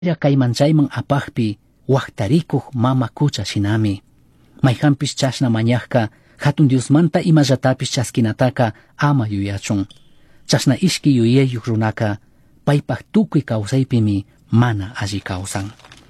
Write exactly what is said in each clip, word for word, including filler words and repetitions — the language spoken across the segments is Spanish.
kayman chayman apaqpi waqtarikuq mama kucha shinami. Mayhanpish chashna mañaqka hatun Diosmanta imallatapis chaskinataka ama yuyachun. Chashna ishki yuyayuq runaka paypaq tukuy kawsaypimi mana alli kawsan.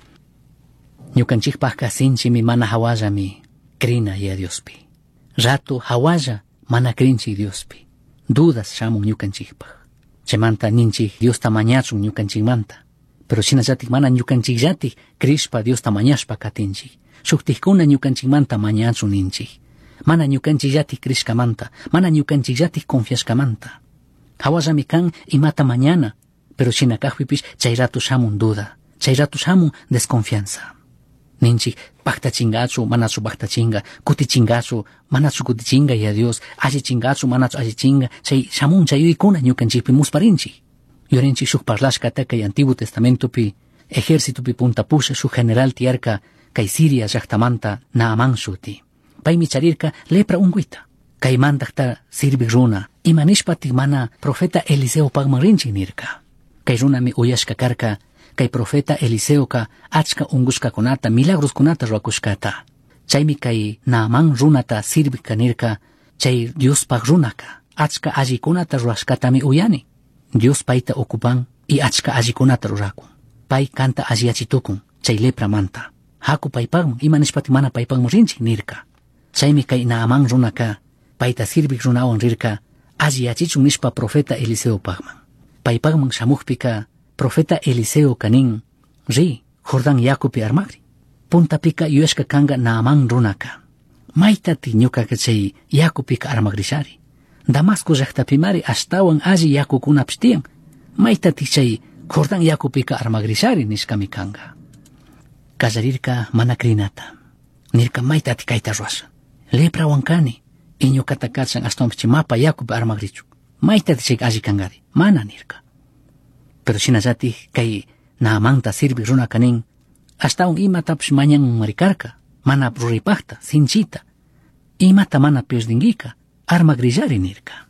Ñukanchikpaq kasinchimi mana hawallami krina ya Diospi. Rato hawalla mana krinchik Diospi. Dudas shamun ñukanchikpaq. Chaymanta ninchik Diosta mañachun ñukanchikmanta. Pero shinallatik mana ñukanchikllatik krishpa Diosta mañashpa katinchik. Shuktikkuna ñukanchikmanta mañachun ninchik. Mana ñukanchikllatik krishkamanta. Mana ñukanchikllatik confiashkamanta. Hawallami kan imata mañana. Pero shinakaqpipish chay rato shamun duda. Chay rato shamun desconfianza. Ninchik paktachingachu manachu paktachinga, kutichingachu manachu kutichinga ya Dios, allichingachu manachu allichinga, chay shamun chayuykuna ñukanchikpi musparinchik. Yorinchik shuk parlashkata kay Antiguo Testamentopi, ejércitopi puntapusha shuk general tiarka kay Siria llaqtamanta Naaman shuti. Paymi charirka lepra unguita. Kay mandaqta sirviq runa, imanishpatik mana profeta Eliseo pagmanrinchik nirka. Kay runami uyashka karka kay profeta Eliseoka achka ungushkakunata milagroskunata ruakushkata. Chaymi kay Naaman runata sirviqa nirka chay Diospaq runaka achka allikunata ruashkatami uyani. Dios payta ocupan y achka allikunata rurakun. Pay kanta alliyachitukun chay lepramanta. Haku paypaqman imanishpati mana paypaqman rinchik nirka. Chaymi kay Naaman runaka payta sirviq runawan rirka alliyachichun nishpa profeta Eliseopaqman. Paypaqman shamuqpika profeta Eliseo kanin ri Jordan yakupi armagri. Puntapika yuyashka kanga Naaman runaka. Maytati ñukaka chay yakupika armagrishari. Damasco llaqtapimari ashtawan alli yakukunapish tiyan. Maytati chay Jordan yakupika armagrishari nishkami kanga. Kallarirka mana krinata. Nirka maytati kayta ruasha. Lepra wankani. Y ñukata kachan ashtawanpichi mapa yakupi armagrichu. Maytati chay alli kangari. Mana nirka. Pero shinallati kay Naamanta sirviq runa kanin ashtawan imatapish mañan marikarka, mana ruripaqta, sinchita, imata mana pirdingika, armagrillari nirka.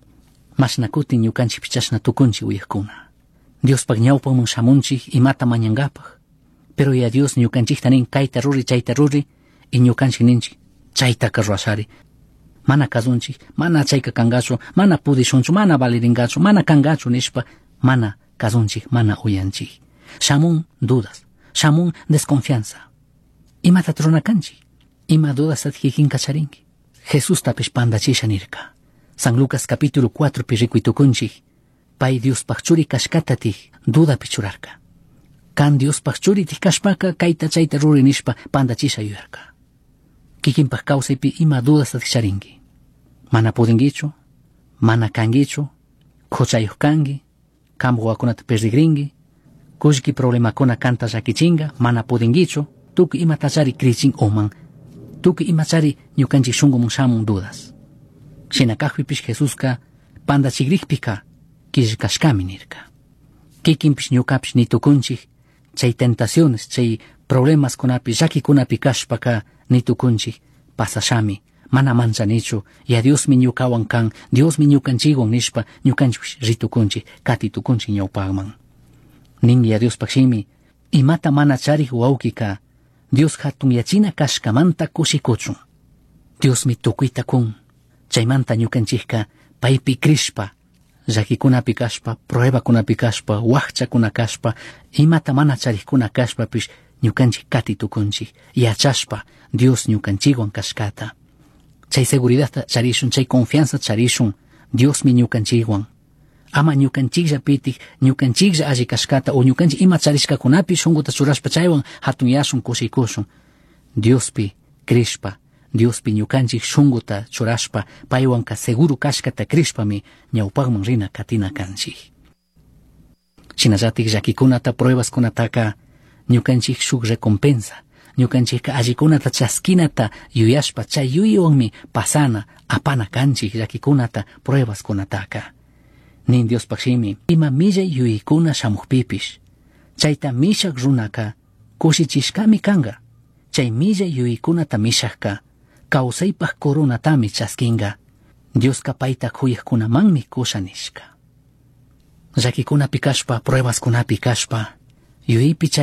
Mashna kutin ñukanchik chashna tukunchik uyaqkuna. Diospaq ñawpanman shamunchik imata mañangapaq. Pero ya Dios ñukanchikta nin kayta ruri chayta ruri y ñukanchik ninchik chaytaka ruashari. Mana kazunchik, mana chayka kangachu, mana pudishunchu, mana valiringachu, mana kangachu nishpa, mana kazunchik, mana uyanchik. Shamun dudas, shamun desconfianza. Ima tatrona kanchik, ima dudas tatkikin kacharinki. Jesús tapish pandachisha nirka. San Lucas capítulo cuatro pirikuitukunchik. Pay Dios pachuri kashkatatik duda pichurarka. Kan Dios pachuri kashpaka kaita chayta ruri nishpa pandachisha yuyarka. Kikinpaq kawsaypi ima dudas tatisharinki. Mana pudingichu, mana kangichu, kuchayuq kangi, kambo wakunata perdigringi, kushki problemakuna kanta llakichinga, mana pudingichu, tuki ima tachari krichin oman, tuki ima chari ñukanchik shungumun shamun dudas. Shinakaqpipish Jesuska pandachigriqpika killkashkami nirka. Kikinpish ñukapish nitukunchik chay tentaciones, chay problemas kunapi, llakikunapi kashpaka nitukunchik pasashami, mana manchanichu, ya Dios mi ñukawan kan, Dios mi ñukanchikwan nishpa ñukanchik ritukunchik, katitukunchik ñawpaqman. Nin ya Dios pakshimi, imata mana charik wawkika, Dios hatun yachina kashkamanta kushikuchun. Dios mi tukuyta kun, chaymanta ñukanchikka paypi krishpa, llakikunapi kashpa, pruebakunapi kashpa, waqchakuna kashpa, imata mana charikkuna kashpapish ñukanchik katitukunchik, yachashpa Dios ñukanchikwan kashkata. Chay seguridad charishun, chay confianza charishun, Dios mi ñukanchikwan. Ama ñukanchiklla pitik, ñukanchiklla alli kashkata, o ñukanchik ima charishkakunapi shunguta churashpa chaywan hatun yashun kushikushun. Diospi krishpa, Diospi ñukanchik shunguta churashpa, paywanka seguro kashkata krishpami ñawpaqman rina katina kanchik. Shinallatik llakikunata pruebaskunataka ñukanchik shuk recompensa, ñukanchikka allikunata chaskinata yuyashpa chay yuyuwanmi pasana apana kanchik llakikunata pruebaskunataka. Nin Dios pakshimi, ima millay yuykuna shamuqpipish, chayta mishaq runaka kushichishkami kanga, chay millay yuykunata mishaqka kawsaypaq coronatami chaskinga, Dioska payta kuyaqkunamanmi kushanishka. Llakikunapi kashpa, pruebaskunapi kashpa, Yuyaypi